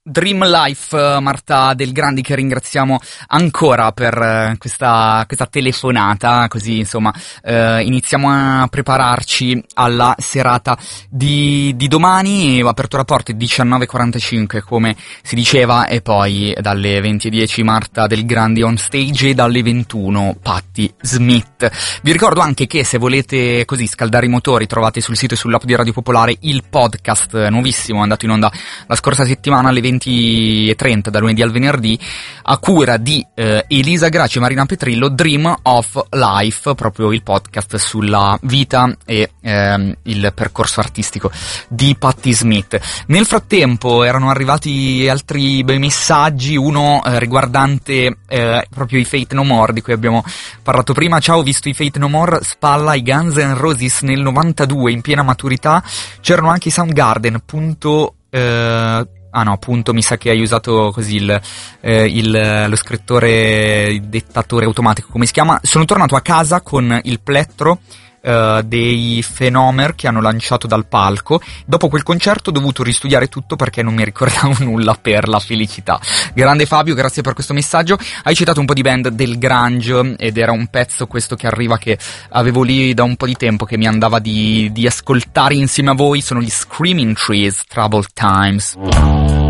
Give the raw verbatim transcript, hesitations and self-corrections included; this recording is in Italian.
Dream Life, Marta Del Grandi, che ringraziamo ancora per questa, questa telefonata, così insomma eh, iniziamo a prepararci alla serata di, di domani. Apertura porte diciannove e quarantacinque come si diceva, e poi dalle venti e dieci Marta Del Grandi on stage e dalle ventuno Patti Smith. Vi ricordo anche che se volete così scaldare i motori trovate sul sito e sull'app di Radio Popolare il podcast nuovissimo, andato in onda la scorsa settimana alle venti e trenta da lunedì al venerdì, a cura di eh, Elisa Graci e Marina Petrillo, Dream of Life, proprio il podcast sulla vita e ehm, il percorso artistico di Patti Smith. Nel frattempo erano arrivati altri bei messaggi, uno eh, riguardante eh, proprio i Faith No More di cui abbiamo parlato prima. Ciao, ho visto i Faith No More spalla i Guns N' Roses nel novantadue in piena maturità, c'erano anche i Soundgarden, punto eh, Ah no, appunto, mi sa che hai usato così il, eh, il, lo scrittore, il dettatore automatico, come si chiama. Sono tornato a casa con il plettro eh, dei Phenomer che hanno lanciato dal palco. Dopo quel concerto ho dovuto ristudiare tutto perché non mi ricordavo nulla, per la felicità. Grande Fabio, grazie per questo messaggio. Hai citato un po' di band del grunge ed era un pezzo questo che arriva che avevo lì da un po' di tempo, che mi andava di, di ascoltare insieme a voi. Sono gli Screaming Trees, Troubled Times.